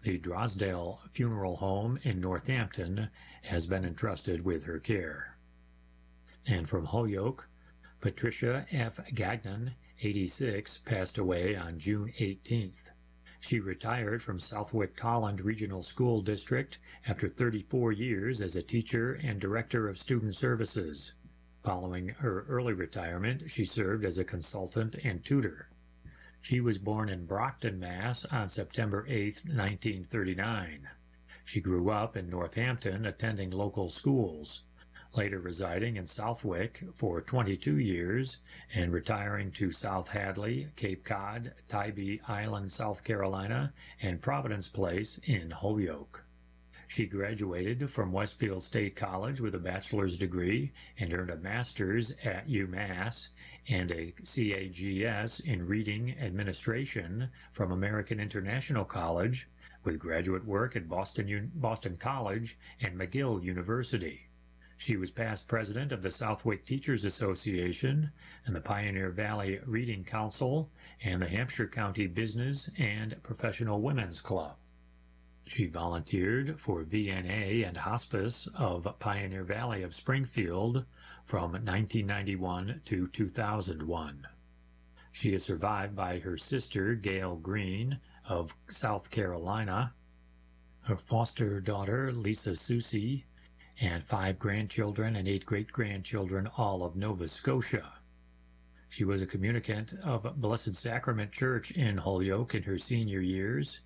The Drosdale Funeral Home in Northampton has been entrusted with her care. And from Holyoke, Patricia F. Gagnon, 86, passed away on June 18th. She retired from Southwick Tolland Regional School District after 34 years as a teacher and director of student services. Following her early retirement, she served as a consultant and tutor. She was born in Brockton, Mass. On September 8, 1939. She grew up in Northampton, attending local schools, later residing in Southwick for 22 years and retiring to South Hadley, Cape Cod, Tybee Island, South Carolina, and Providence Place in Holyoke. She graduated from Westfield State College with a bachelor's degree and earned a master's at UMass and a CAGS in Reading Administration from American International College, with graduate work at Boston College and McGill University. She was past president of the Southwick Teachers Association and the Pioneer Valley Reading Council and the Hampshire County Business and Professional Women's Club. She volunteered for VNA and Hospice of Pioneer Valley of Springfield from 1991 to 2001. She is survived by her sister, Gail Green, of South Carolina, her foster daughter, Lisa Susie, and 5 grandchildren and 8 great-grandchildren, all of Nova Scotia. She was a communicant of Blessed Sacrament Church in Holyoke in her senior years.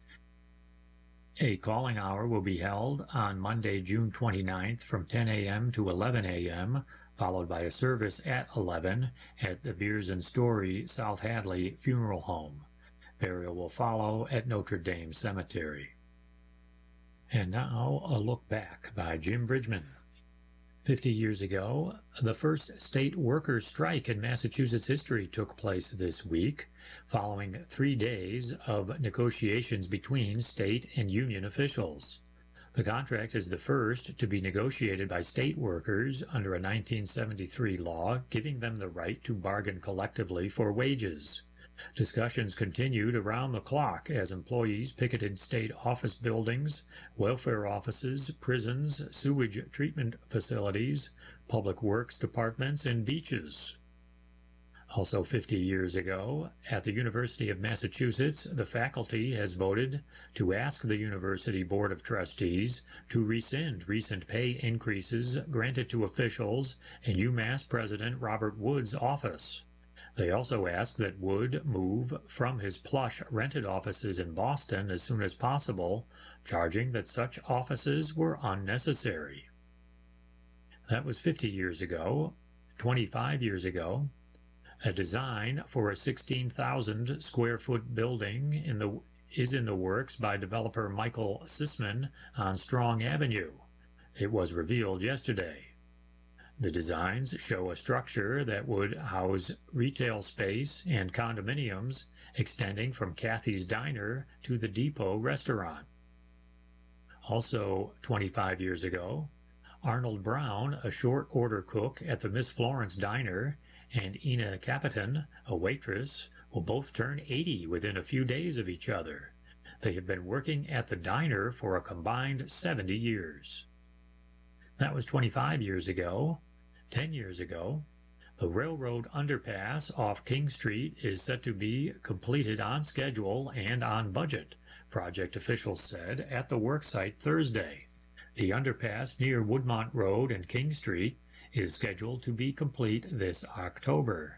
A calling hour will be held on Monday, June 29th from 10 a.m. to 11 a.m., followed by a service at 11 at the Beers and Story South Hadley Funeral Home. Burial will follow at Notre Dame Cemetery. And now a look back by Jim Bridgman. 50 years ago, the first state workers' strike in Massachusetts history took place this week, following 3 days of negotiations between state and union officials. The contract is the first to be negotiated by state workers under a 1973 law giving them the right to bargain collectively for wages. Discussions continued around the clock as employees picketed state office buildings, welfare offices, prisons, sewage treatment facilities, public works departments, and beaches. Also 50 years ago, at the University of Massachusetts, the faculty has voted to ask the University Board of Trustees to rescind recent pay increases granted to officials in UMass President Robert Wood's office. They also ask that Wood move from his plush rented offices in Boston as soon as possible, charging that such offices were unnecessary. That was 50 years ago. 25 years ago, a design for a 16,000 square foot building is in the works by developer Michael Sisman on Strong Avenue. It was revealed yesterday. The designs show a structure that would house retail space and condominiums extending from Kathy's Diner to the Depot restaurant. Also 25 years ago, Arnold Brown, a short order cook at the Miss Florence Diner, and Ina Capitan, a waitress, will both turn 80 within a few days of each other. They have been working at the diner for a combined 70 years. That was 25 years ago. 10 years ago, the railroad underpass off King Street is set to be completed on schedule and on budget, project officials said at the worksite Thursday. The underpass near Woodmont Road and King Street is scheduled to be complete this October.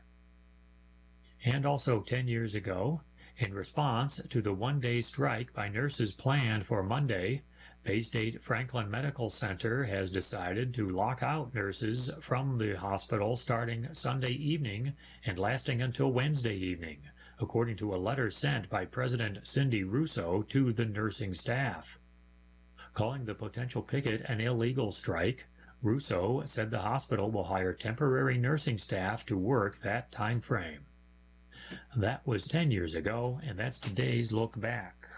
And also 10 years ago, in response to the one-day strike by nurses planned for Monday, Bay State Franklin Medical Center has decided to lock out nurses from the hospital starting Sunday evening and lasting until Wednesday evening, according to a letter sent by President Cindy Russo to the nursing staff. Calling the potential picket an illegal strike, Russo said the hospital will hire temporary nursing staff to work that time frame. That was 10 years ago, and that's today's look back.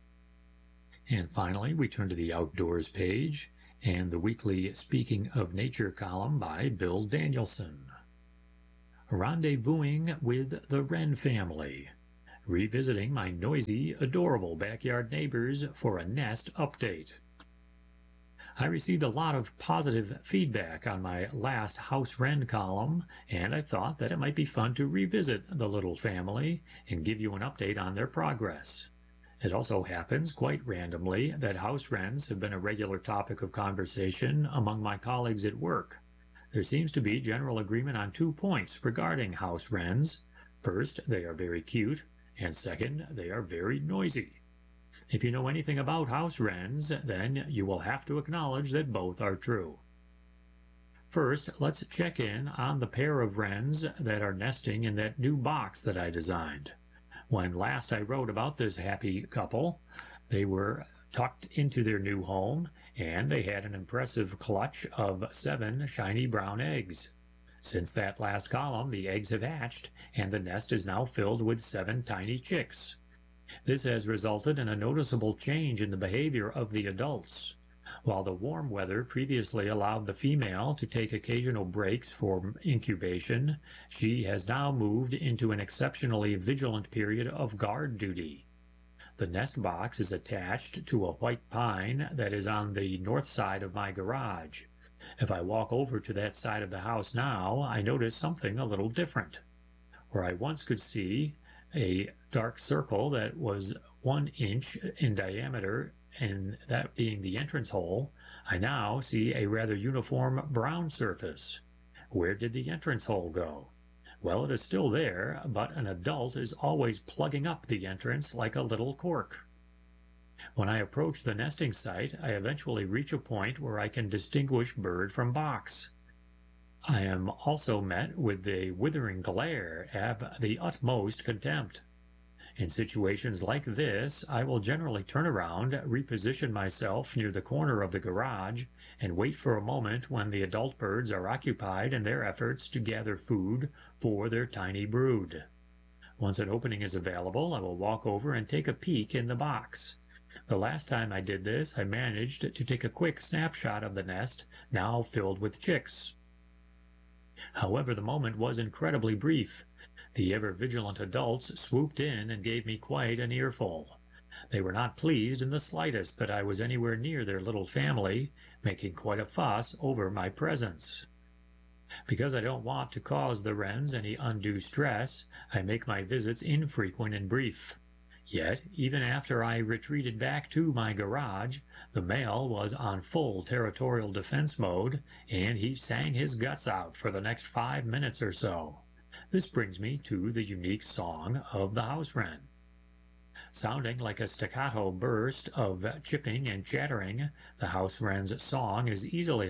And finally, we turn to the Outdoors page and the weekly Speaking of Nature column by Bill Danielson. Rendezvousing with the Wren family. revisiting my noisy, adorable backyard neighbors for a nest update. I received a lot of positive feedback on my last house wren column, and I thought that it might be fun to revisit the little family and give you an update on their progress. It also happens, quite randomly, that house wrens have been a regular topic of conversation among my colleagues at work. There seems to be general agreement on 2 points regarding house wrens. First, they are very cute, and second, they are very noisy. If you know anything about house wrens, then you will have to acknowledge that both are true. First, let's check in on the pair of wrens that are nesting in that new box that I designed. When last I wrote about this happy couple, they were tucked into their new home, and they had an impressive clutch of 7 shiny brown eggs. Since that last column, the eggs have hatched, and the nest is now filled with 7 tiny chicks. This has resulted in a noticeable change in the behavior of the adults. While the warm weather previously allowed the female to take occasional breaks for incubation, she has now moved into an exceptionally vigilant period of guard duty. The nest box is attached to a white pine that is on the north side of my garage. If I walk over to that side of the house now, I notice something a little different. Where I once could see a dark circle that was 1 inch in diameter, and that being the entrance hole, I now see a rather uniform brown surface. Where did the entrance hole go? Well, it is still there, but an adult is always plugging up the entrance like a little cork. When I approach the nesting site, I eventually reach a point where I can distinguish bird from box. I am also met with the withering glare of the utmost contempt. In situations like this, I will generally turn around, reposition myself near the corner of the garage, and wait for a moment when the adult birds are occupied in their efforts to gather food for their tiny brood. Once an opening is available, I will walk over and take a peek in the box. The last time I did this, I managed to take a quick snapshot of the nest, now filled with chicks. However, the moment was incredibly brief. The ever-vigilant adults swooped in and gave me quite an earful. They were not pleased in the slightest that I was anywhere near their little family, making quite a fuss over my presence. Because I don't want to cause the wrens any undue stress, I make my visits infrequent and brief. Yet, even after I retreated back to my garage, the male was on full territorial defense mode, and he sang his guts out for the next 5 minutes or so. This brings me to the unique song of the house wren. Sounding like a staccato burst of chipping and chattering, the house wren's song is easily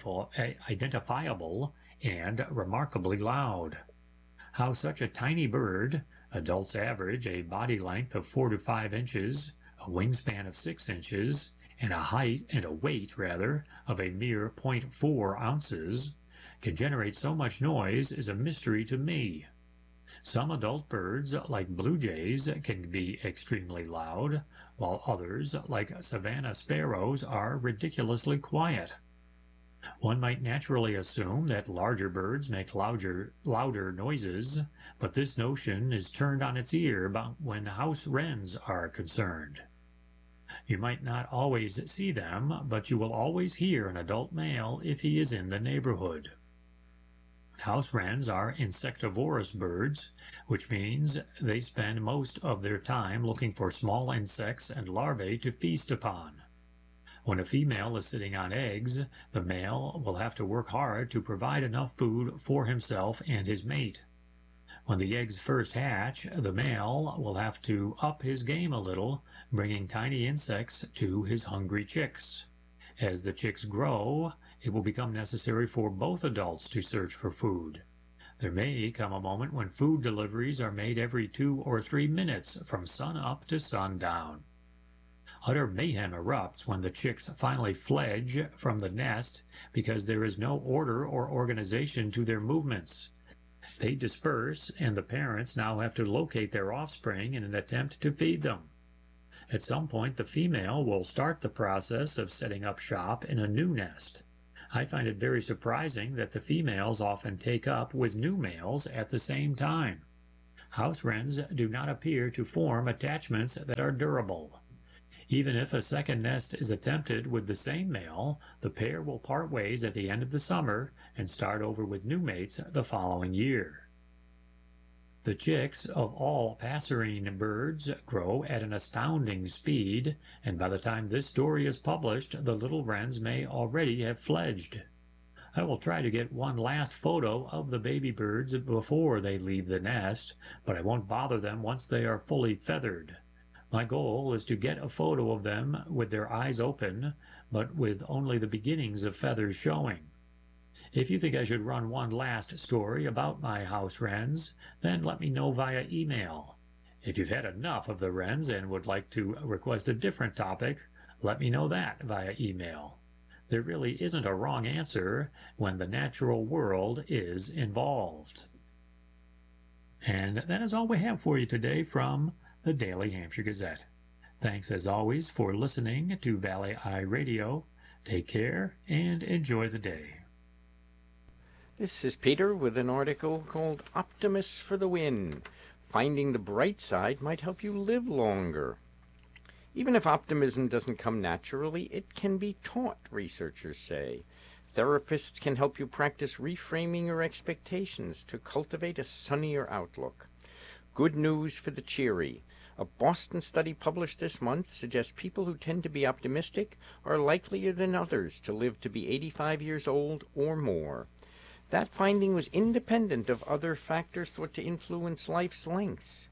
identifiable and remarkably loud. How such a tiny bird, adults average a body length of 4 to 5 inches, a wingspan of 6 inches, and a weight of a mere 0.4 ounces, can generate so much noise is a mystery to me. Some adult birds, like blue jays, can be extremely loud, while others, like savanna sparrows, are ridiculously quiet. One might naturally assume that larger birds make louder noises, but this notion is turned on its ear when house wrens are concerned. You might not always see them, but you will always hear an adult male if he is in the neighborhood. House wrens are insectivorous birds, which means they spend most of their time looking for small insects and larvae to feast upon. When a female is sitting on eggs, the male will have to work hard to provide enough food for himself and his mate. When the eggs first hatch, the male will have to up his game a little, bringing tiny insects to his hungry chicks. As the chicks grow, it will become necessary for both adults to search for food. There may come a moment when food deliveries are made every 2 or 3 minutes from sun up to sundown. Utter mayhem erupts when the chicks finally fledge from the nest because there is no order or organization to their movements. They disperse, and the parents now have to locate their offspring in an attempt to feed them. At some point, the female will start the process of setting up shop in a new nest. I find it very surprising that the females often take up with new males at the same time. House wrens do not appear to form attachments that are durable. Even if a second nest is attempted with the same male, the pair will part ways at the end of the summer and start over with new mates the following year. The chicks of all passerine birds grow at an astounding speed, and by the time this story is published, the little wrens may already have fledged. I will try to get one last photo of the baby birds before they leave the nest, but I won't bother them once they are fully feathered. My goal is to get a photo of them with their eyes open, but with only the beginnings of feathers showing. If you think I should run one last story about my house wrens, then let me know via email. If you've had enough of the wrens and would like to request a different topic, let me know that via email. There really isn't a wrong answer when the natural world is involved. And that is all we have for you today from the Daily Hampshire Gazette. Thanks as always for listening to Valley Eye Radio. Take care and enjoy the day. This is Peter with an article called Optimists for the Win. Finding the bright side might help you live longer. Even if optimism doesn't come naturally, it can be taught, researchers say. Therapists can help you practice reframing your expectations to cultivate a sunnier outlook. Good news for the cheery. A Boston study published this month suggests people who tend to be optimistic are likelier than others to live to be 85 years old or more. That finding was independent of other factors thought to influence life's length,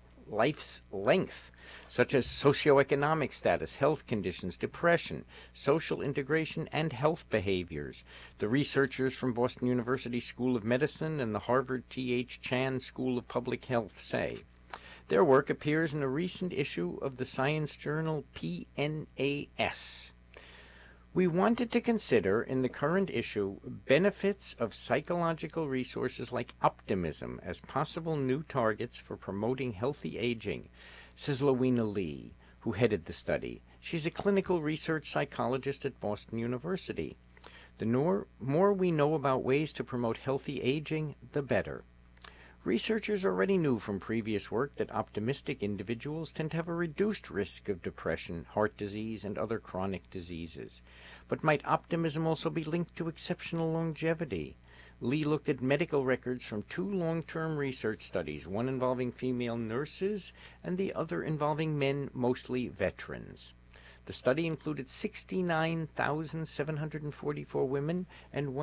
such as socioeconomic status, health conditions, depression, social integration, and health behaviors. The researchers from Boston University School of Medicine and the Harvard T.H. Chan School of Public Health say. Their work appears in a recent issue of the science journal PNAS. We wanted to consider in the current issue benefits of psychological resources like optimism as possible new targets for promoting healthy aging, says Lowena Lee, who headed the study. She's a clinical research psychologist at Boston University. The more we know about ways to promote healthy aging, the better. Researchers already knew from previous work that optimistic individuals tend to have a reduced risk of depression, heart disease, and other chronic diseases. But might optimism also be linked to exceptional longevity? Lee looked at medical records from two long-term research studies, one involving female nurses and the other involving men, mostly veterans. The study included 69,744 women and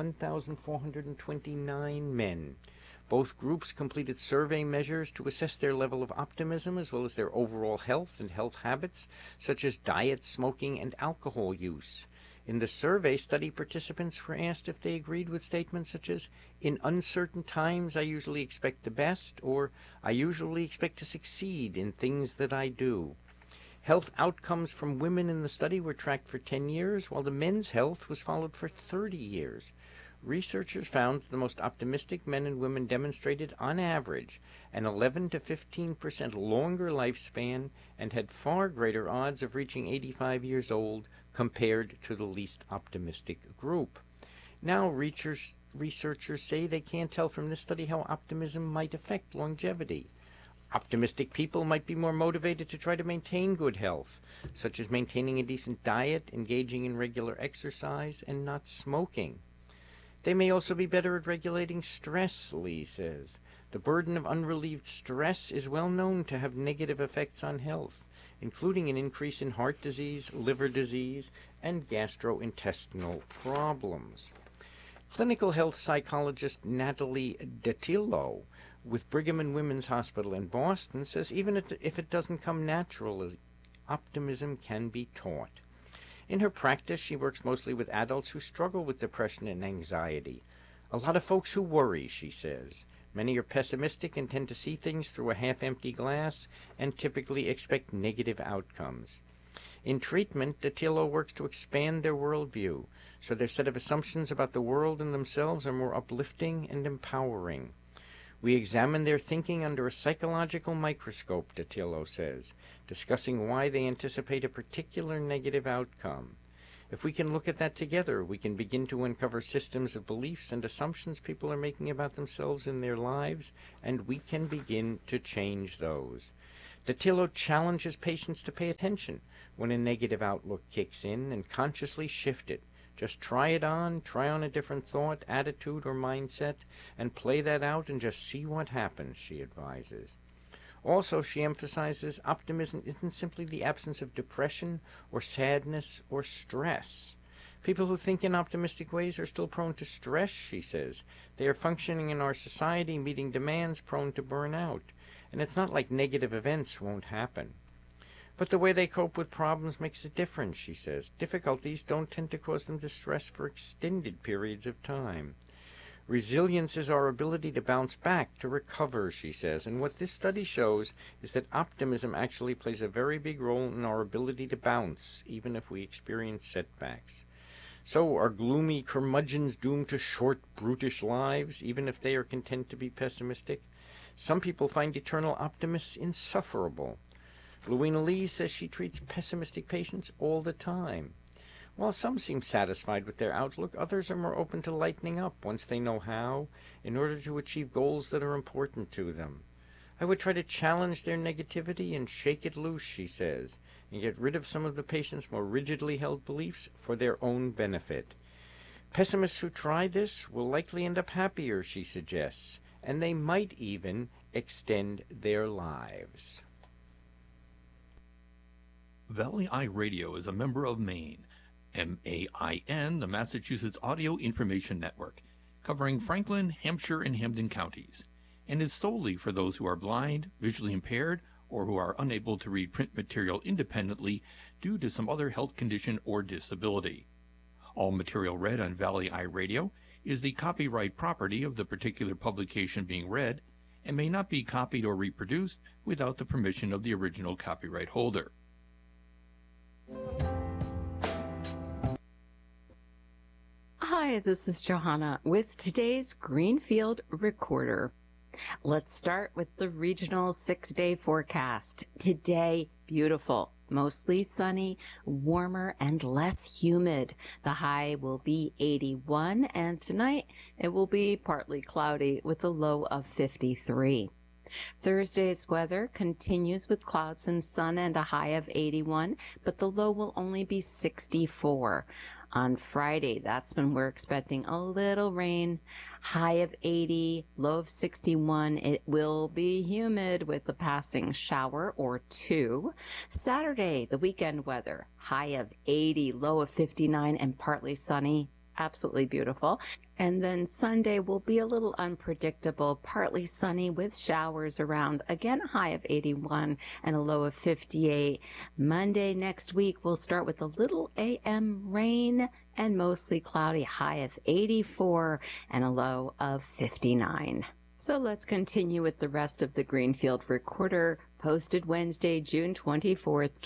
1,429 men. Both groups completed survey measures to assess their level of optimism as well as their overall health and health habits, such as diet, smoking, and alcohol use. In the survey, study participants were asked if they agreed with statements such as, "In uncertain times, I usually expect the best," or "I usually expect to succeed in things that I do." Health outcomes from women in the study were tracked for 10 years, while the men's health was followed for 30 years. Researchers found that the most optimistic men and women demonstrated, on average, an 11 to 15% longer lifespan and had far greater odds of reaching 85 years old compared to the least optimistic group. Now, researchers say they can't tell from this study how optimism might affect longevity. Optimistic people might be more motivated to try to maintain good health, such as maintaining a decent diet, engaging in regular exercise, and not smoking. They may also be better at regulating stress, Lee says. The burden of unrelieved stress is well known to have negative effects on health, including an increase in heart disease, liver disease, and gastrointestinal problems. Clinical health psychologist Natalie Dattilo with Brigham and Women's Hospital in Boston says even if it doesn't come naturally, optimism can be taught. In her practice, she works mostly with adults who struggle with depression and anxiety. A lot of folks who worry, she says. Many are pessimistic and tend to see things through a half-empty glass and typically expect negative outcomes. In treatment, Dattilo works to expand their worldview, so their set of assumptions about the world and themselves are more uplifting and empowering. We examine their thinking under a psychological microscope, Dattilo says, discussing why they anticipate a particular negative outcome. If we can look at that together, we can begin to uncover systems of beliefs and assumptions people are making about themselves in their lives, and we can begin to change those. Dattilo challenges patients to pay attention when a negative outlook kicks in and consciously shift it. Just try on a different thought, attitude, or mindset, and play that out and just see what happens, she advises. Also, she emphasizes optimism isn't simply the absence of depression or sadness or stress. People who think in optimistic ways are still prone to stress, she says. They are functioning in our society, meeting demands, prone to burnout. And it's not like negative events won't happen. But the way they cope with problems makes a difference, she says. Difficulties don't tend to cause them distress for extended periods of time. Resilience is our ability to bounce back, to recover, she says. And what this study shows is that optimism actually plays a very big role in our ability to bounce, even if we experience setbacks. So are gloomy curmudgeons doomed to short, brutish lives, even if they are content to be pessimistic? Some people find eternal optimists insufferable. Louina Lee says she treats pessimistic patients all the time. While some seem satisfied with their outlook, others are more open to lightening up once they know how, in order to achieve goals that are important to them. I would try to challenge their negativity and shake it loose, she says, and get rid of some of the patient's more rigidly held beliefs for their own benefit. Pessimists who try this will likely end up happier, she suggests, and they might even extend their lives. Valley Eye Radio is a member of MAIN, MAIN, the Massachusetts Audio Information Network, covering Franklin, Hampshire, and Hampden counties, and is solely for those who are blind, visually impaired, or who are unable to read print material independently due to some other health condition or disability. All material read on Valley Eye Radio is the copyright property of the particular publication being read and may not be copied or reproduced without the permission of the original copyright holder. Hi, this is Johanna with today's Greenfield Recorder. Let's start with the regional 6-day forecast. Today, beautiful, mostly sunny, warmer, and less humid. The high will be 81, and tonight it will be partly cloudy with a low of 53. Thursday's weather continues with clouds and sun and a high of 81, but the low will only be 64. On Friday, that's when we're expecting a little rain, high of 80, low of 61. It will be humid with a passing shower or two. Saturday, the weekend weather, high of 80, low of 59, and partly sunny. Absolutely beautiful. And then Sunday will be a little unpredictable, partly sunny with showers around, again a high of 81 and a low of 58. Monday next week we'll start with a little AM rain and mostly cloudy, high of 84 and a low of 59. So let's continue with the rest of the Greenfield Recorder, posted Wednesday, June 24th,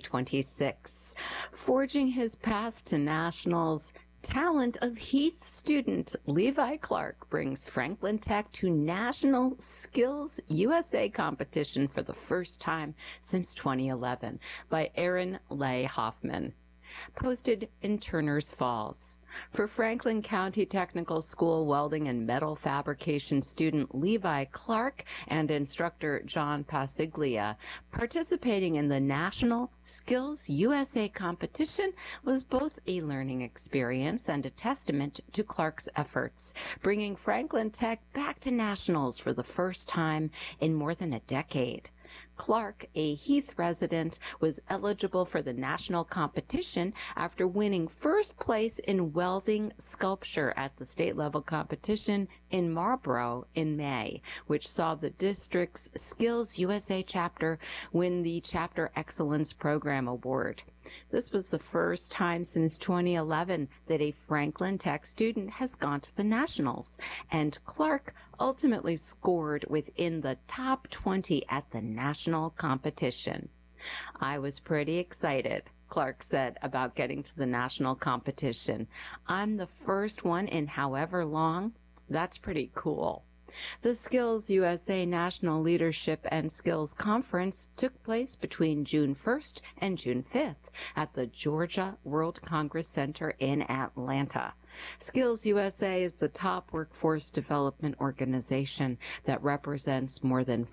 2026. Forging his path to nationals, talent of Heath student Levi Clark brings Franklin Tech to National Skills USA competition for the first time since 2011 by Aaron Leigh Hoffman. Posted in Turners Falls. For Franklin County Technical School welding and metal fabrication student Levi Clark and instructor John Pasiglia, participating in the National Skills USA competition was both a learning experience and a testament to Clark's efforts, bringing Franklin Tech back to nationals for the first time in more than a decade. Clark, a Heath resident, was eligible for the national competition after winning first place in welding sculpture at the state level competition in Marlborough in May, which saw the district's Skills USA chapter win the Chapter Excellence Program Award. This was the first time since 2011 that a Franklin Tech student has gone to the nationals, and Clark ultimately scored within the top 20 at the national competition. I was pretty excited, Clark said, about getting to the national competition. I'm the first one in however long. That's pretty cool. The Skills USA National Leadership and Skills Conference took place between June 1st and June 5th at the Georgia World Congress Center in Atlanta. Skills USA is the top workforce development organization that represents more than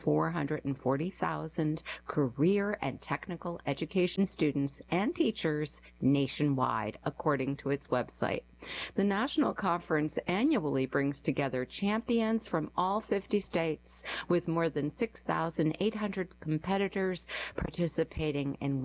440,000 career and technical education students and teachers nationwide, according to its website. The national conference annually brings together champions from all 50 states, with more than 6,800 competitors participating in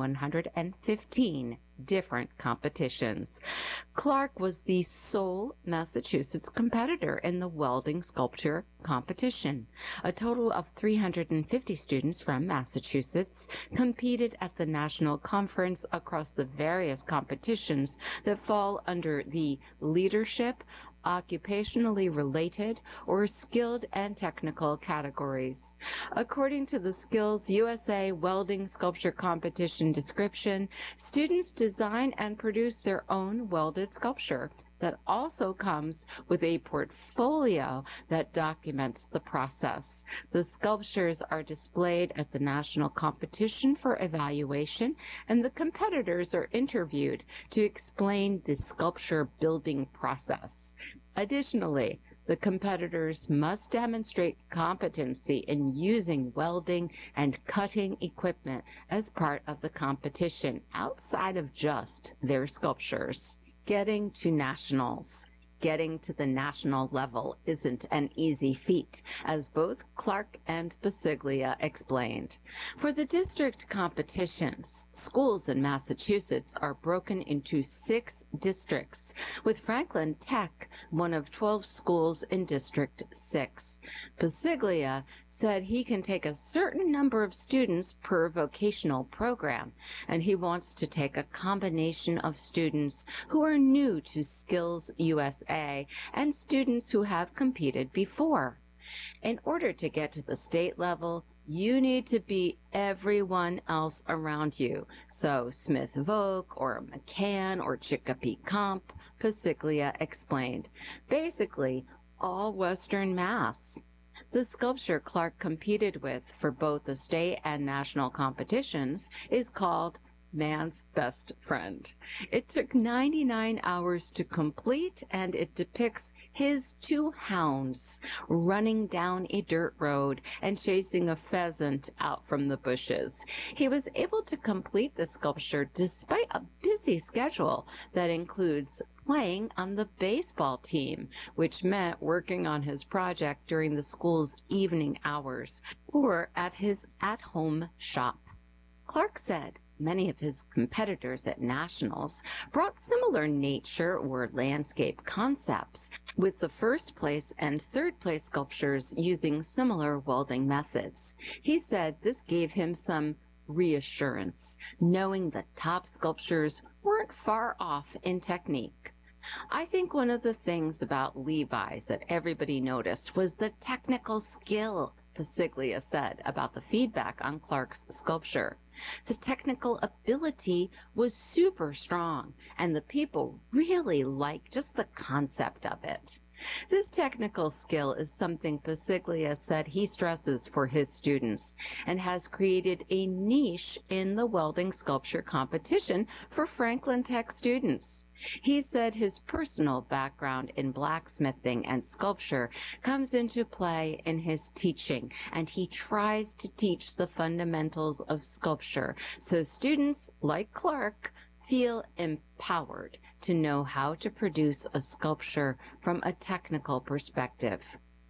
115 different competitions. Clark was the sole Massachusetts competitor in the welding sculpture competition. A total of 350 students from Massachusetts competed at the national conference across the various competitions that fall under the leadership, occupationally related, or skilled and technical categories. According to the Skills USA Welding Sculpture Competition description, students design and produce their own welded sculpture that also comes with a portfolio that documents the process. The sculptures are displayed at the national competition for evaluation, and the competitors are interviewed to explain the sculpture building process. Additionally, the competitors must demonstrate competency in using welding and cutting equipment as part of the competition outside of just their sculptures. Getting to nationals. Getting to the national level isn't an easy feat, as both Clark and Basiglia explained. For the district competitions, schools in Massachusetts are broken into 6 districts, with Franklin Tech one of 12 schools in District 6. Basiglia said he can take a certain number of students per vocational program, and he wants to take a combination of students who are new to Skills USA and students who have competed before. In order to get to the state level, you need to beat everyone else around you. So Smith Voc or McCann or Chicopee Comp, Basiglia explained. Basically, all Western Mass. The sculpture Clark competed with for both the state and national competitions is called Man's Best Friend. It took 99 hours to complete, and it depicts his 2 hounds running down a dirt road and chasing a pheasant out from the bushes. He was able to complete the sculpture despite a busy schedule that includes playing on the baseball team, which meant working on his project during the school's evening hours or at his at-home shop. Clark said many of his competitors at nationals brought similar nature or landscape concepts, with the first place and third place sculptures using similar welding methods. He said this gave him some reassurance, knowing the top sculptures weren't far off in technique. I think one of the things about Levi's that everybody noticed was the technical skill, Basiglia said about the feedback on Clark's sculpture. The technical ability was super strong, and the people really liked just the concept of it. This technical skill is something Basiglia said he stresses for his students and has created a niche in the welding sculpture competition for Franklin Tech students. He said his personal background in blacksmithing and sculpture comes into play in his teaching, and he tries to teach the fundamentals of sculpture so students like Clark feel empowered to know how to produce a sculpture from a technical perspective.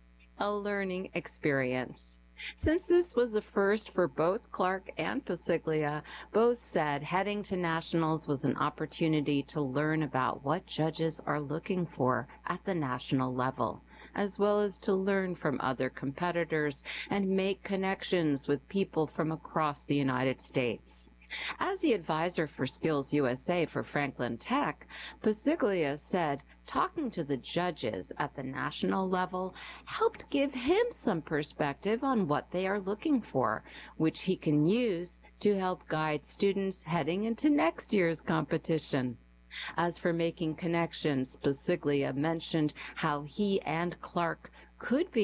A learning experience. Since this was a first for both Clark and Basiglia, both said heading to nationals was an opportunity to learn about what judges are looking for at the national level, as well as to learn from other competitors and make connections with people from across the United States. As the advisor for Skills USA for Franklin Tech, Basiglia said talking to the judges at the national level helped give him some perspective on what they are looking for, which he can use to help guide students heading into next year's competition. As for making connections, Basiglia mentioned how he and Clark could be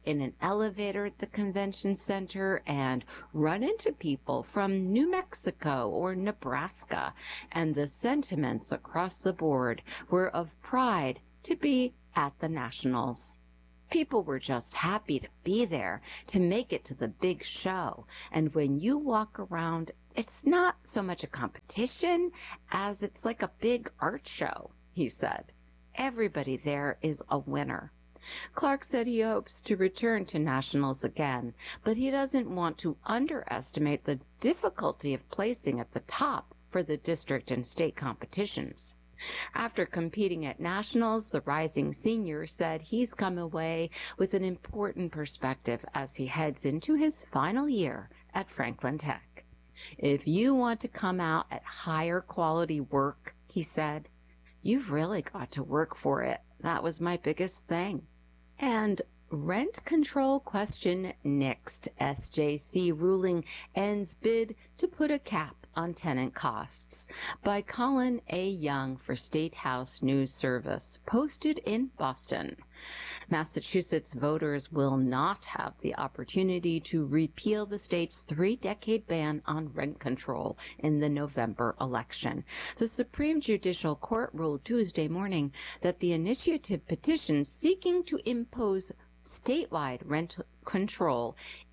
in an elevator at the convention center and run into people from New Mexico or Nebraska, and the sentiments across the board were of pride to be at the Nationals. People were just happy to be there, to make it to the big show. And when you walk around, it's not so much a competition as it's like a big art show, he said. Everybody there is a winner. Clark said he hopes to return to Nationals again, but he doesn't want to underestimate the difficulty of placing at the top for the district and state competitions. After competing at Nationals, the rising senior said he's come away with an important perspective as he heads into his final year at Franklin Tech. If you want to come out at higher quality work, he said, you've really got to work for it. That was my biggest thing. And rent control question nixed. SJC ruling ends bid to put a cap on tenant costs, by Colin A. Young for State House News Service, posted in Boston. Massachusetts voters will not have the opportunity to repeal the state's 3-decade ban on rent control in the November election. The Supreme Judicial Court ruled Tuesday morning that the initiative petition seeking to impose statewide rent control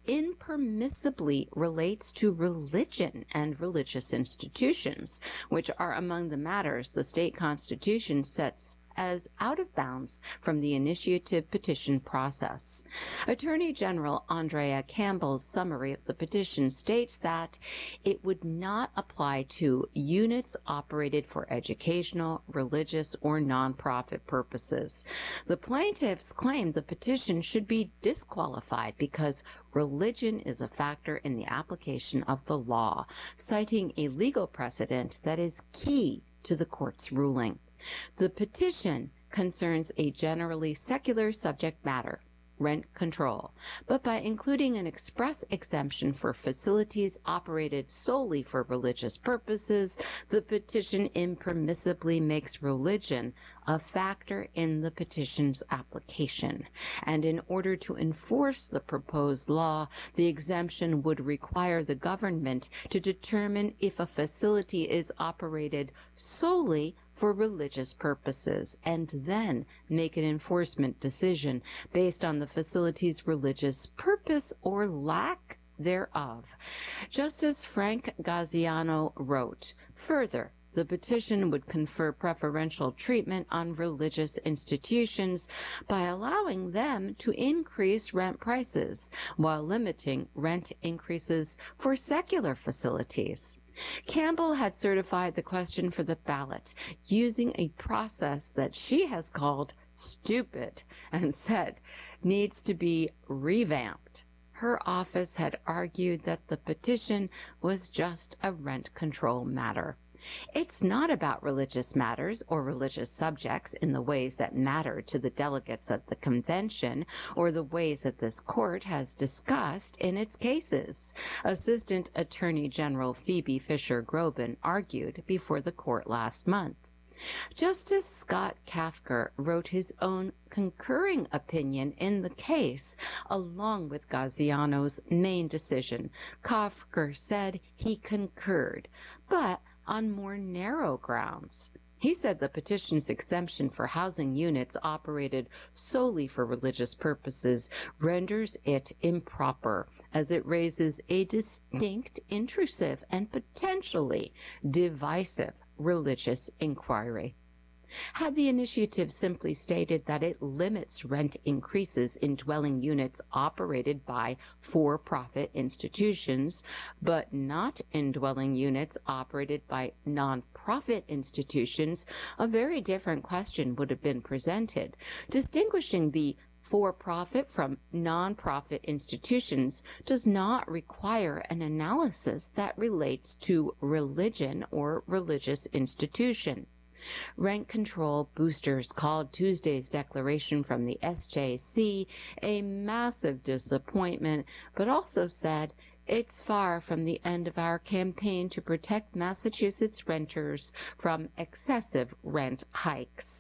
impermissibly relates to religion and religious institutions, which are among the matters the state constitution sets as out of bounds from the initiative petition process. Attorney General Andrea Campbell's summary of the petition states that it would not apply to units operated for educational, religious, or nonprofit purposes. The plaintiffs claim the petition should be disqualified because religion is a factor in the application of the law, citing a legal precedent that is key to the court's ruling. The petition concerns a generally secular subject matter, rent control, but by including an express exemption for facilities operated solely for religious purposes, the petition impermissibly makes religion a factor in the petition's application. And in order to enforce the proposed law, the exemption would require the government to determine if a facility is operated solely for religious purposes, and then make an enforcement decision based on the facility's religious purpose or lack thereof. Justice Frank Gaziano wrote, further, the petition would confer preferential treatment on religious institutions by allowing them to increase rent prices while limiting rent increases for secular facilities. Campbell had certified the question for the ballot using a process that she has called stupid and said needs to be revamped. Her office had argued that the petition was just a rent control matter. It's not about religious matters or religious subjects in the ways that matter to the delegates at the convention or the ways that this court has discussed in its cases, Assistant Attorney General Phoebe Fisher-Groban argued before the court last month. Justice Scott Kafker wrote his own concurring opinion in the case, along with Gaziano's main decision. Kafker said he concurred, but on more narrow grounds. He said the petition's exemption for housing units operated solely for religious purposes renders it improper, as it raises a distinct, intrusive, and potentially divisive religious inquiry. Had the initiative simply stated that it limits rent increases in dwelling units operated by for-profit institutions, but not in dwelling units operated by non-profit institutions, a very different question would have been presented. Distinguishing the for-profit from non-profit institutions does not require an analysis that relates to religion or religious institution. Rent control boosters called Tuesday's declaration from the SJC a massive disappointment, but also said it's far from the end of our campaign to protect Massachusetts renters from excessive rent hikes.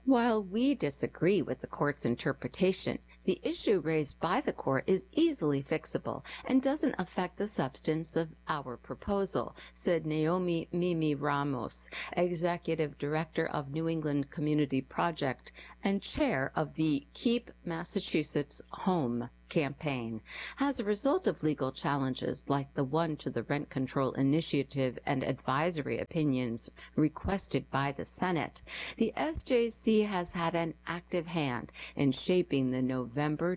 While we disagree with the court's interpretation, the issue raised by the court is easily fixable and doesn't affect the substance of our proposal, said Naomi Mimi Ramos, Executive Director of New England Community Project and Chair of the Keep Massachusetts Home campaign. As a result of legal challenges like the one to the rent control initiative and advisory opinions requested by the Senate, the SJC has had an active hand in shaping the November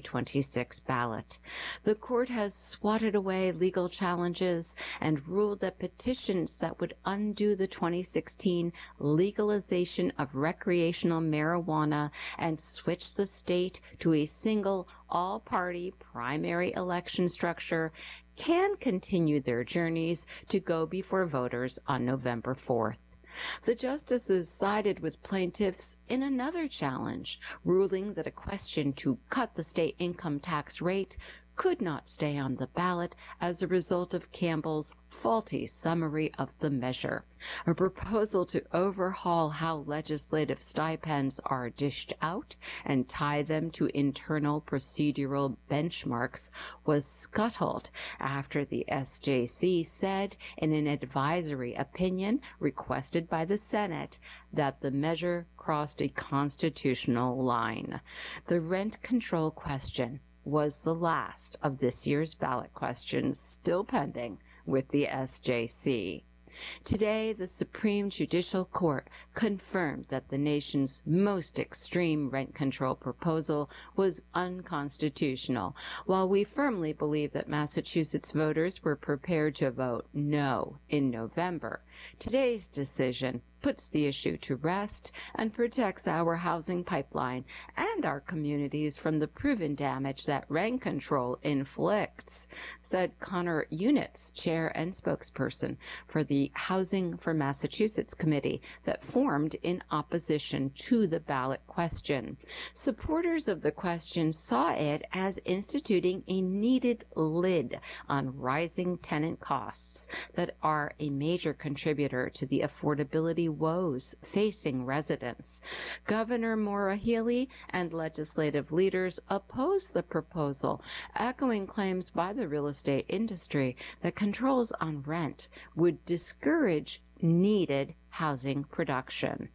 2026 ballot. The court has swatted away legal challenges and ruled that petitions that would undo the 2016 legalization of recreational marijuana and switch the state to a single all-party primary election structure can continue their journeys to go before voters on November 4th. The justices sided with plaintiffs in another challenge, ruling that a question to cut the state income tax rate could not stay on the ballot as a result of Campbell's faulty summary of the measure. A proposal to overhaul how legislative stipends are dished out and tie them to internal procedural benchmarks was scuttled after the SJC said in an advisory opinion requested by the Senate that the measure crossed a constitutional line. The rent control question was the last of this year's ballot questions still pending with the SJC. Today, the Supreme Judicial Court confirmed that the nation's most extreme rent control proposal was unconstitutional, while we firmly believe that Massachusetts voters were prepared to vote no in November. Today's decision puts the issue to rest and protects our housing pipeline and our communities from the proven damage that rent control inflicts, said Connor Units, chair and spokesperson for the Housing for Massachusetts committee that formed in opposition to the ballot question. Supporters of the question saw it as instituting a needed lid on rising tenant costs that are a major contributor to the affordability woes facing residents. Governor Maura Healey and legislative leaders opposed the proposal, echoing claims by the real estate industry that controls on rent would discourage needed housing production.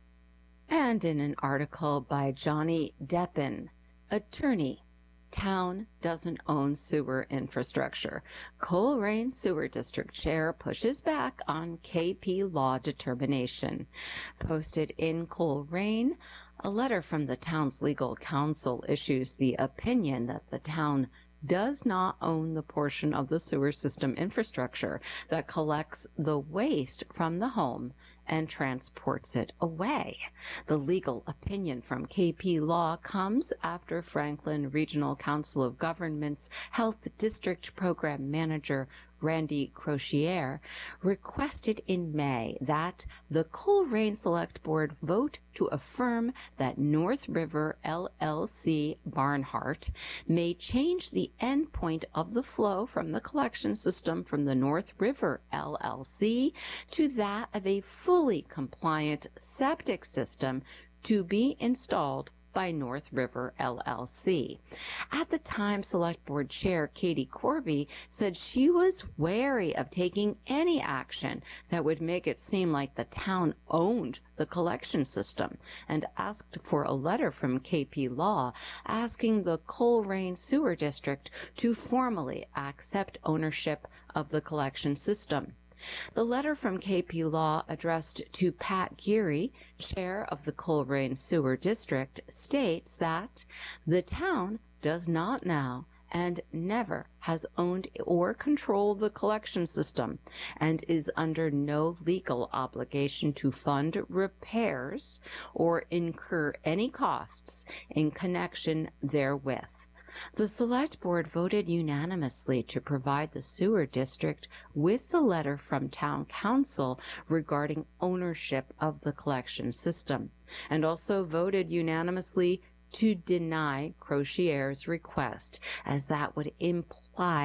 And in an article by Johnny Deppen, attorney, town doesn't own sewer infrastructure. Coleraine Sewer District Chair pushes back on KP law determination. Posted in Coleraine, a letter from the town's legal counsel issues the opinion that the town does not own the portion of the sewer system infrastructure that collects the waste from the home and transports it away. The legal opinion from KP Law comes after Franklin Regional Council of Governments Health District Program Manager Randy Crochier requested in May that the Coleraine Select Board vote to affirm that North River LLC Barnhart may change the endpoint of the flow from the collection system from the North River LLC to that of a fully compliant septic system to be installed by North River LLC. At the time, Select Board Chair Katie Corby said she was wary of taking any action that would make it seem like the town owned the collection system and asked for a letter from KP Law asking the Coleraine Sewer District to formally accept ownership of the collection system. The letter from KP Law addressed to Pat Geary, chair of the Coleraine Sewer District, states that the town does not now and never has owned or controlled the collection system and is under no legal obligation to fund repairs or incur any costs in connection therewith. The Select Board voted unanimously to provide the sewer district with the letter from Town Council regarding ownership of the collection system, and also voted unanimously to deny Crochier's request, as that would imply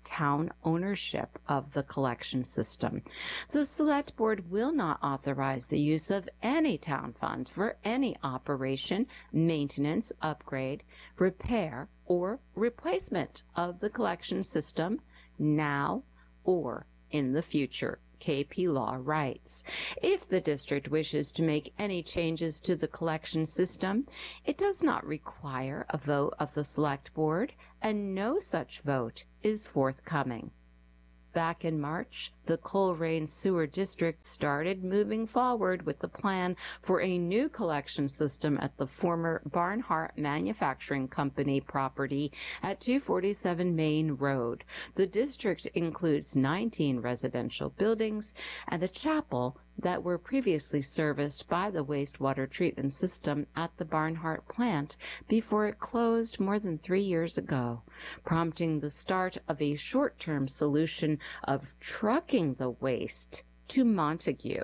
town ownership of the collection system. The Select Board will not authorize the use of any town funds for any operation, maintenance, upgrade, repair, or replacement of the collection system now or in the future. KP Law writes, if the district wishes to make any changes to the collection system, it does not require a vote of the Select Board, and no such vote is forthcoming. Back in March, the Coleraine Sewer District started moving forward with the plan for a new collection system at the former Barnhart Manufacturing Company property at 247 Main Road. The district includes 19 residential buildings and a chapel that were previously serviced by the wastewater treatment system at the Barnhart plant before it closed more than 3 years ago, prompting the start of a short-term solution of trucking the waste to Montague.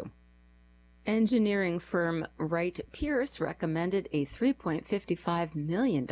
Engineering firm Wright Pierce recommended a $3.55 million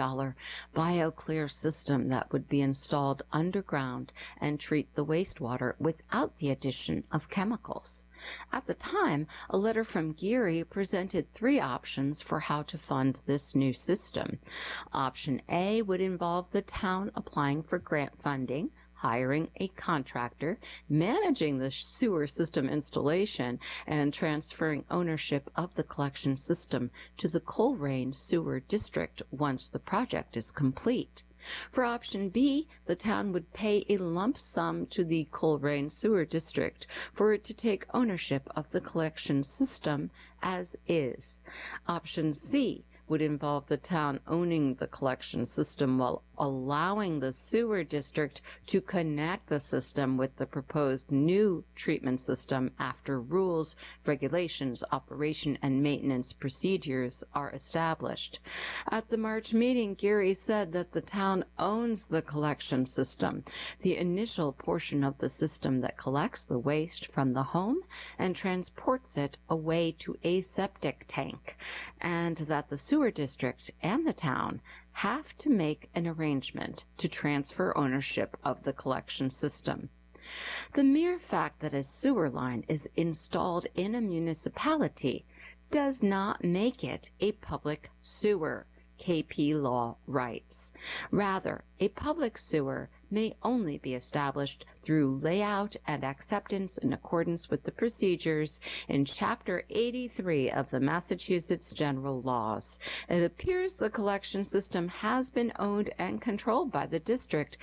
BioClear system that would be installed underground and treat the wastewater without the addition of chemicals. At the time, a letter from Geary presented 3 options for how to fund this new system. Option A would involve the town applying for grant funding, hiring a contractor, managing the sewer system installation, and transferring ownership of the collection system to the Coleraine Sewer District once the project is complete. For option B, the town would pay a lump sum to the Coleraine Sewer District for it to take ownership of the collection system as is. Option C would involve the town owning the collection system while allowing the sewer district to connect the system with the proposed new treatment system after rules, regulations, operation, and maintenance procedures are established. At the March meeting, Geary said that the town owns the collection system, the initial portion of the system that collects the waste from the home and transports it away to a septic tank, and that the sewer district and the town have to make an arrangement to transfer ownership of the collection system. The mere fact that a sewer line is installed in a municipality does not make it a public sewer, KP Law writes. Rather, a public sewer may only be established through layout and acceptance in accordance with the procedures in Chapter 83 of the Massachusetts General Laws. It appears the collection system has been owned and controlled by the district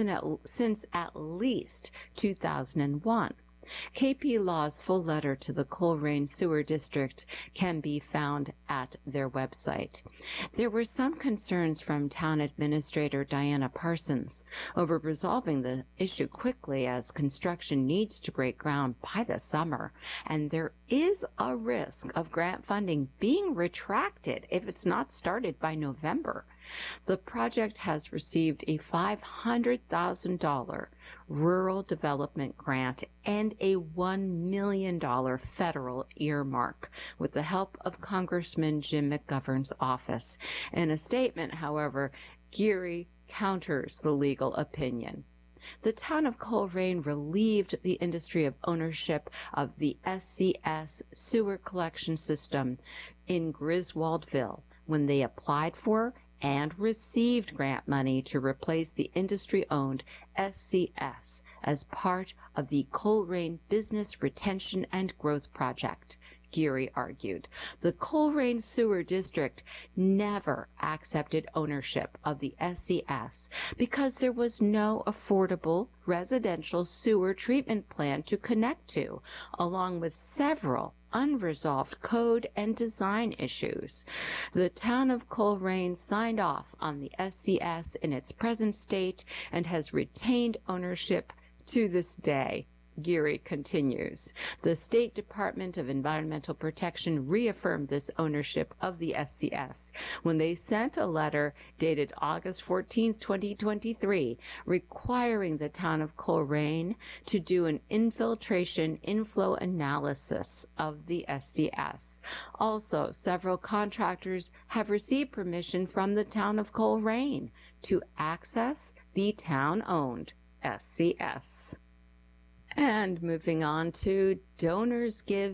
since at least 2001. KP Law's full letter to the Coleraine Sewer District can be found at their website. There were some concerns from Town Administrator Diana Parsons over resolving the issue quickly as construction needs to break ground by the summer, and there is a risk of grant funding being retracted if it's not started by November. The project has received a $500,000 rural development grant and a $1 million federal earmark with the help of Congressman Jim McGovern's office. In a statement, however, Geary counters the legal opinion. The town of Coleraine relieved the industry of ownership of the SCS sewer collection system in Griswoldville when they applied for and received grant money to replace the industry-owned SCS as part of the Coleraine Business Retention and Growth Project, Geary argued. The Coleraine Sewer District never accepted ownership of the SCS because there was no affordable residential sewer treatment plant to connect to, along with several unresolved code and design issues. The town of Coleraine signed off on the SCS in its present state and has retained ownership to this day. Geary continues. The State Department of Environmental Protection reaffirmed this ownership of the SCS when they sent a letter dated August 14, 2023, requiring the town of Coleraine to do an infiltration inflow analysis of the SCS. Also, several contractors have received permission from the town of Coleraine to access the town-owned SCS. And moving on to donors give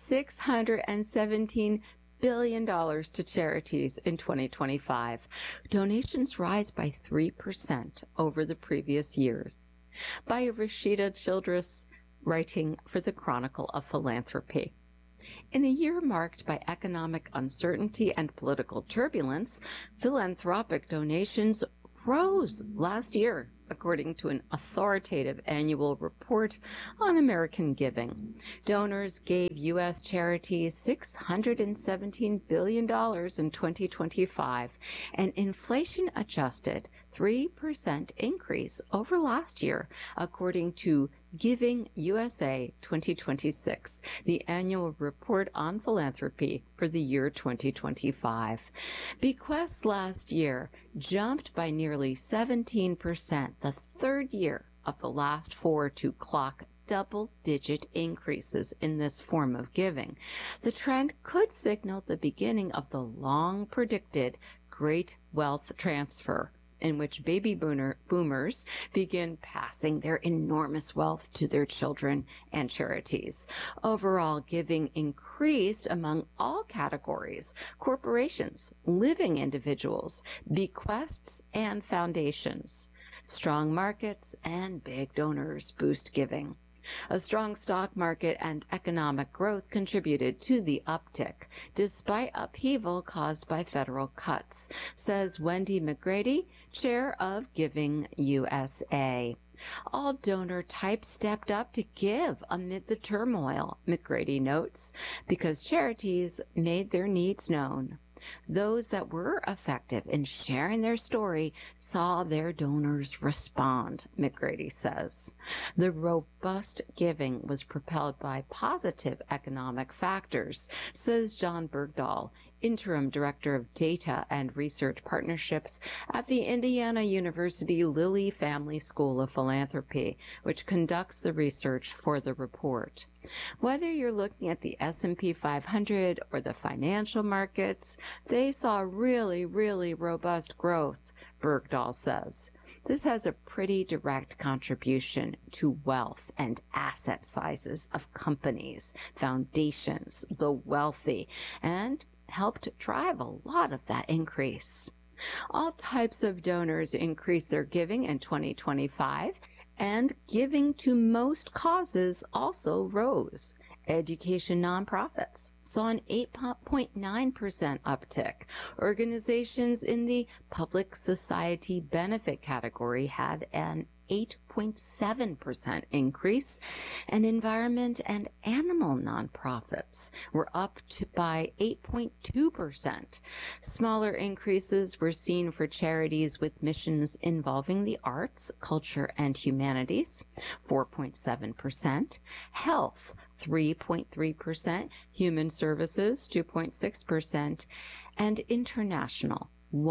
$617 billion to charities in 2025. Donations rise by 3% over the previous years. By Rashida Childress, writing for the Chronicle of Philanthropy. In a year marked by economic uncertainty and political turbulence, philanthropic donations rose last year, according to an authoritative annual report on American giving. Donors gave U.S. charities $617 billion in 2025, an inflation-adjusted 3% increase over last year, according to Giving USA 2026, the annual report on philanthropy for the year 2025. Bequests last year jumped by nearly 17%, the third year of the last four to clock double-digit increases in this form of giving. The trend could signal the beginning of the long-predicted great wealth transfer, in which baby boomers begin passing their enormous wealth to their children and charities. Overall, giving increased among all categories: corporations, living individuals, bequests, and foundations. Strong markets and big donors boost giving. A strong stock market and economic growth contributed to the uptick, despite upheaval caused by federal cuts, says Wendy McGrady, chair of Giving USA. All donor types stepped up to give amid the turmoil, McGrady notes, because charities made their needs known. Those that were effective in sharing their story saw their donors respond, McGrady says. The robust giving was propelled by positive economic factors, says John Bergdahl, Interim Director of Data and Research Partnerships at the Indiana University Lilly Family School of Philanthropy, which conducts the research for the report. Whether you're looking at the S&P 500 or the financial markets, they saw really robust growth, Bergdahl says. This has a pretty direct contribution to wealth and asset sizes of companies, foundations, the wealthy, and helped drive a lot of that increase. All types of donors increased their giving in 2025, and giving to most causes also rose. Education nonprofits saw an 8.9% uptick. Organizations in the public society benefit category had an 8.7% increase, and environment and animal nonprofits were up by 8.2%. Smaller increases were seen for charities with missions involving the arts, culture, and humanities, 4.7%, health, 3.3%, human services, 2.6%, and international,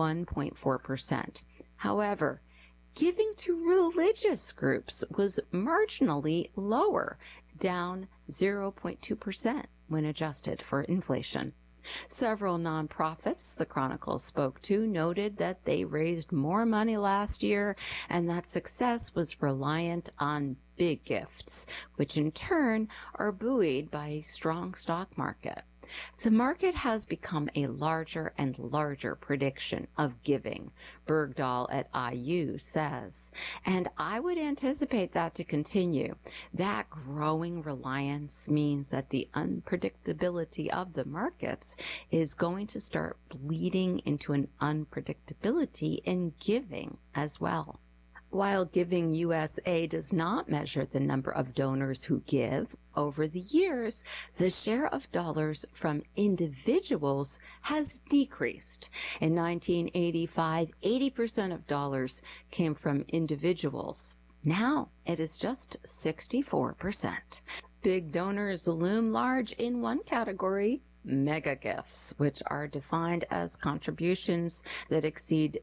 1.4%. However, giving to religious groups was marginally lower, down 0.2% when adjusted for inflation. Several nonprofits the Chronicle spoke to noted that they raised more money last year and that success was reliant on big gifts, which in turn are buoyed by a strong stock market. The market has become a larger and larger prediction of giving, Bergdahl at IU says, and I would anticipate that to continue. That growing reliance means that the unpredictability of the markets is going to start bleeding into an unpredictability in giving as well. While Giving USA does not measure the number of donors who give, over the years, the share of dollars from individuals has decreased. In 1985, 80% of dollars came from individuals. Now it is just 64%. Big donors loom large in one category: mega gifts, which are defined as contributions that exceed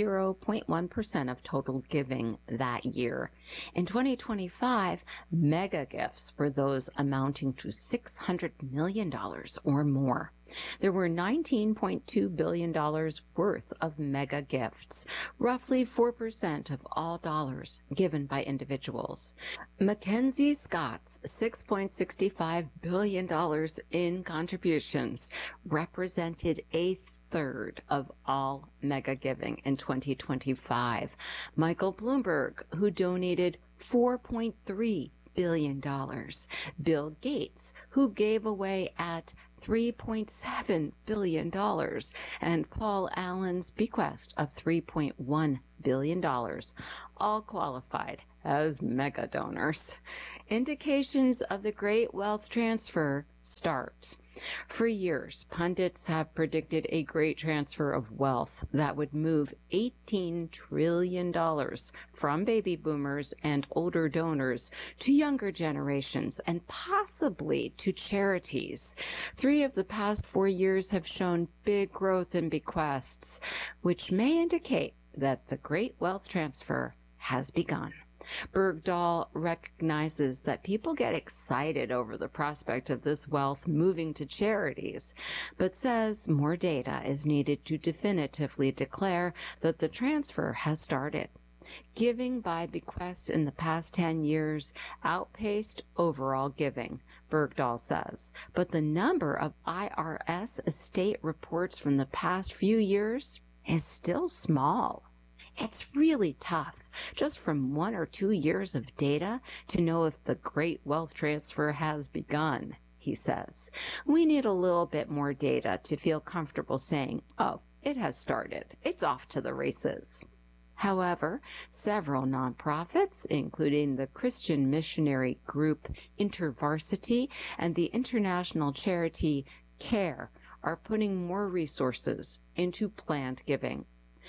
0.1% of total giving that year. In 2025, mega gifts were those amounting to $600 million or more. There were $19.2 billion worth of mega gifts, roughly 4% of all dollars given by individuals. Mackenzie Scott's $6.65 billion in contributions represented a third of all mega giving in 2025. Michael Bloomberg, who donated $4.3 billion. Bill Gates, who gave away at $3.7 billion, and Paul Allen's bequest of $3.1 billion, all qualified as mega donors. Indications of the great wealth transfer start. For years, pundits have predicted a great transfer of wealth that would move $18 trillion from baby boomers and older donors to younger generations and possibly to charities. 3 of the past 4 years have shown big growth in bequests, which may indicate that the great wealth transfer has begun. Bergdahl recognizes that people get excited over the prospect of this wealth moving to charities, but says more data is needed to definitively declare that the transfer has started. Giving by bequests in the past 10 years outpaced overall giving, Bergdahl says, but the number of IRS estate reports from the past few years is still small. It's really tough, just from 1 or 2 years of data, to know if the great wealth transfer has begun, he says. We need a little bit more data to feel comfortable saying, oh, it has started. It's off to the races. However, several nonprofits, including the Christian missionary group InterVarsity and the international charity CARE, are putting more resources into planned giving.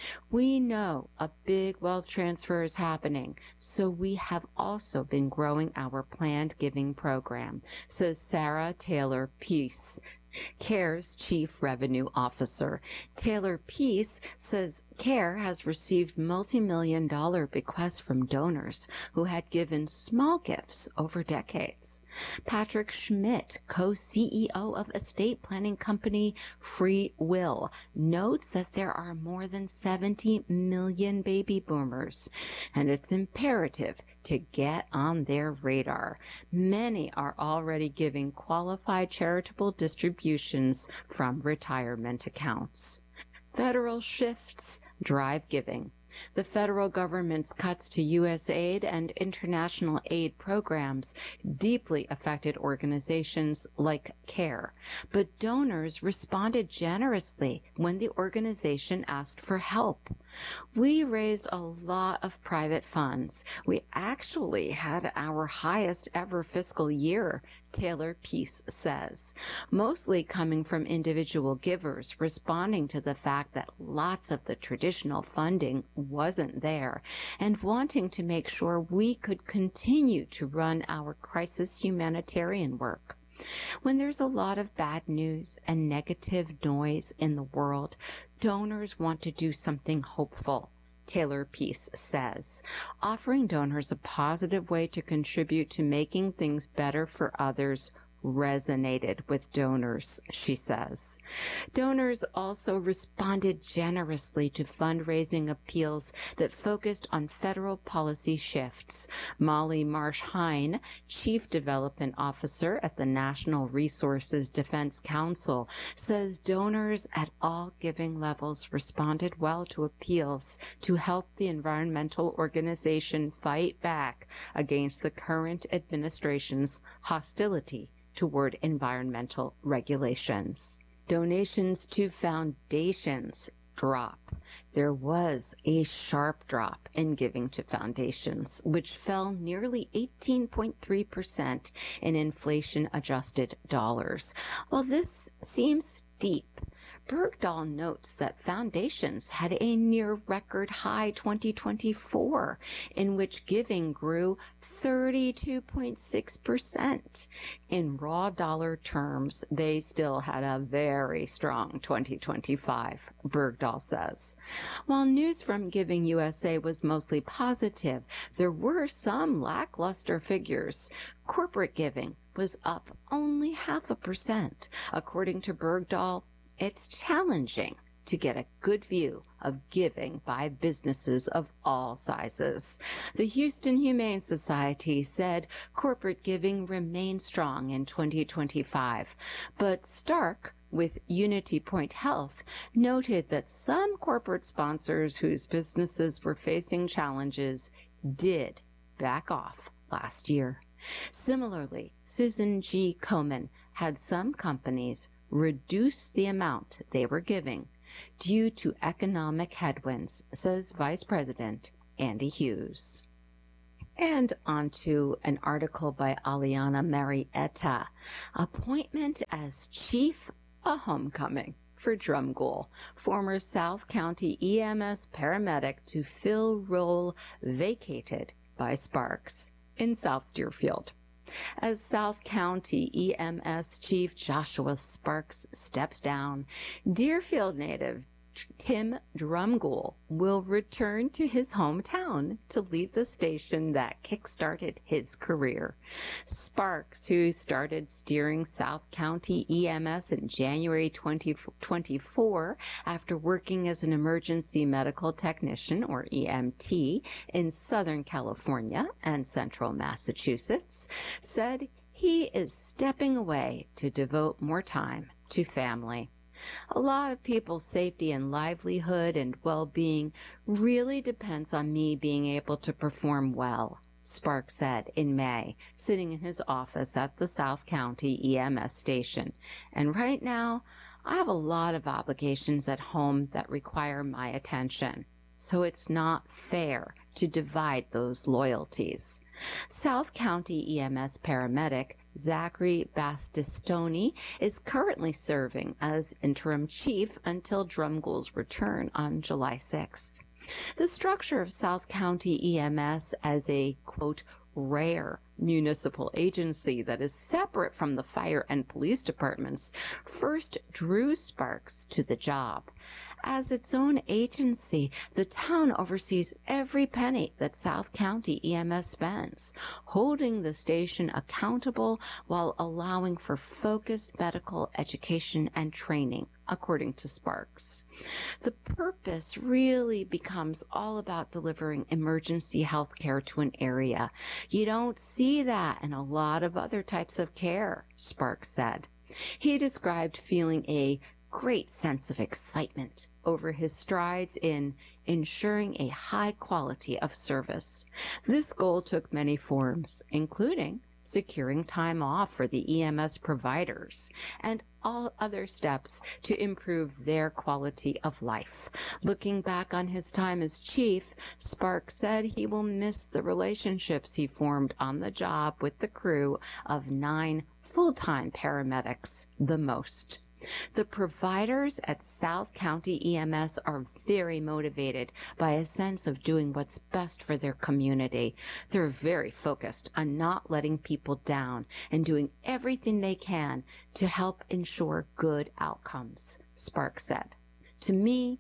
We know a big wealth transfer is happening, so we have also been growing our planned giving program, says Sarah Taylor Peace, CARE's Chief Revenue Officer. Taylor Peace says CARE has received multi-million-dollar bequests from donors who had given small gifts over decades. Patrick Schmidt, co-CEO of estate planning company Free Will, notes that there are more than 70 million baby boomers, and it's imperative to get on their radar. Many are already giving qualified charitable distributions from retirement accounts. Federal shifts drive giving. The federal government's cuts to U.S. aid and international aid programs deeply affected organizations like CARE, but donors responded generously when the organization asked for help. We raised a lot of private funds. We actually had our highest ever fiscal year, Taylor Peace says, mostly coming from individual givers responding to the fact that lots of the traditional funding wasn't there and wanting to make sure we could continue to run our crisis humanitarian work. When there's a lot of bad news and negative noise in the world, donors want to do something hopeful, Taylor Peace says. Offering donors a positive way to contribute to making things better for others resonated with donors, she says. Donors also responded generously to fundraising appeals that focused on federal policy shifts. Molly Marsh-Hine, Chief Development Officer at the National Resources Defense Council, says donors at all giving levels responded well to appeals to help the environmental organization fight back against the current administration's hostility toward environmental regulations. Donations to foundations drop. There was a sharp drop in giving to foundations, which fell nearly 18.3% in inflation-adjusted dollars. While this seems steep, Bergdahl notes that foundations had a near record high 2024, in which giving grew 32.6%. In raw dollar terms, they still had a very strong 2025, Bergdahl says. While news from Giving USA was mostly positive, there were some lackluster figures. Corporate giving was up only 0.5%. According to Bergdahl, it's challenging to get a good view of giving by businesses of all sizes. The Houston Humane Society said corporate giving remained strong in 2025, but Stark with Unity Point Health noted that some corporate sponsors whose businesses were facing challenges did back off last year. Similarly, Susan G. Komen had some companies reduce the amount they were giving due to economic headwinds, says Vice President Andy Hughes. And on to an article by Aliana Marietta. Appointment as Chief, a homecoming for Drumgoole, former South County EMS paramedic to fill role vacated by Sparks in South Deerfield. As South County EMS Chief Joshua Sparks steps down, Deerfield native Tim Drumgoole will return to his hometown to lead the station that kick-started his career. Sparks, who started steering South County EMS in January 2024 after working as an emergency medical technician, or EMT, in Southern California and Central Massachusetts, said he is stepping away to devote more time to family. A lot of people's safety and livelihood and well-being really depends on me being able to perform well, Sparks said in May, sitting in his office at the South County EMS station. And right now, I have a lot of obligations at home that require my attention, so it's not fair to divide those loyalties. South County EMS paramedic Zachary Bastistoni is currently serving as interim chief until Drumgoole's return on July 6th. The structure of South County EMS as a, quote, rare municipal agency that is separate from the fire and police departments first drew Sparks to the job. As its own agency, the town oversees every penny that South County EMS spends, holding the station accountable while allowing for focused medical education and training, according to Sparks. The purpose really becomes all about delivering emergency health care to an area. You don't see that in a lot of other types of care, Sparks said. He described feeling a great sense of excitement over his strides in ensuring a high quality of service. This goal took many forms, including securing time off for the EMS providers and all other steps to improve their quality of life. Looking back on his time as chief, Sparks said he will miss the relationships he formed on the job with the crew of 9 full-time paramedics the most. The providers at South County EMS are very motivated by a sense of doing what's best for their community. They're very focused on not letting people down and doing everything they can to help ensure good outcomes, Sparks said. To me,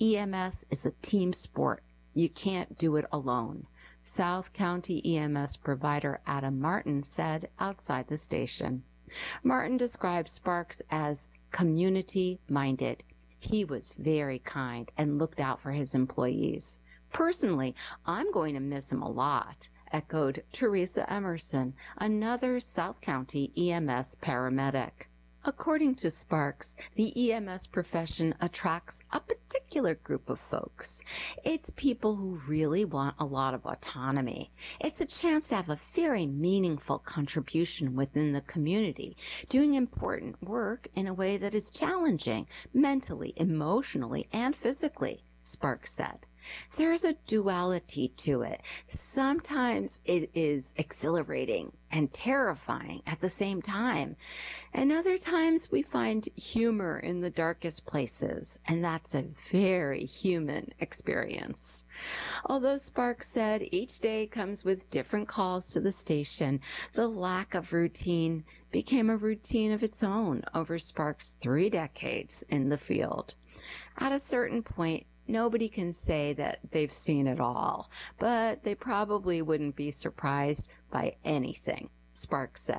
EMS is a team sport. You can't do it alone, South County EMS provider Adam Martin said outside the station. Martin described Sparks as community-minded. He was very kind and looked out for his employees. Personally, I'm going to miss him a lot, echoed Teresa Emerson, another South County EMS paramedic. According to Sparks, the EMS profession attracts a particular group of folks. It's people who really want a lot of autonomy. It's a chance to have a very meaningful contribution within the community, doing important work in a way that is challenging mentally, emotionally, and physically, Sparks said. There's a duality to it. Sometimes it is exhilarating and terrifying at the same time. And other times we find humor in the darkest places, and that's a very human experience. Although Sparks said each day comes with different calls to the station, the lack of routine became a routine of its own over Sparks' 3 decades in the field. At a certain point, nobody can say that they've seen it all, but they probably wouldn't be surprised by anything, Sparks said.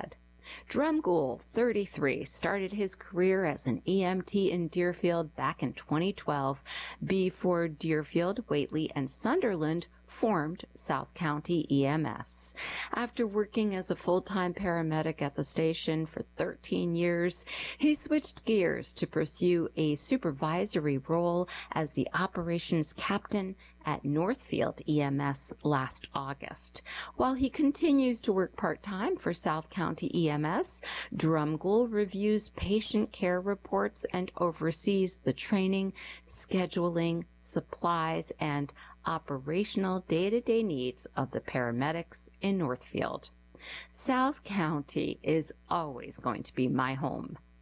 Drumgoole, 33, started his career as an EMT in Deerfield back in 2012 before Deerfield, Whately, and Sunderland formed South County EMS. After working as a full-time paramedic at the station for 13 years, he switched gears to pursue a supervisory role as the operations captain at Northfield EMS last August. While he continues to work part-time for South County EMS, Drumgoole reviews patient care reports and oversees the training, scheduling, supplies, and operational day-to-day needs of the paramedics in Northfield. South County is always going to be my home.